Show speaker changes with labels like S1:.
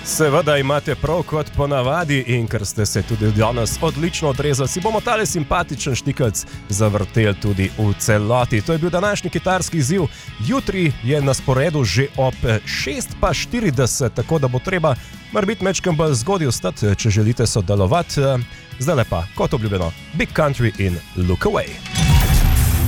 S1: Seveda imate prav kot ponavadi in ker ste se tudi danes odlično odrezali, si bomo tale simpatičen štikec zavrtel tudi v celoti. To je bil današnji kitarski izziv. Jutri je na sporedu že ob 6:40, tako da bo treba morbiti mečkem bolj zgodaj vstati, če želite sodelovati. Zdaj pa, kot obljubljeno, Big Country in Look Away.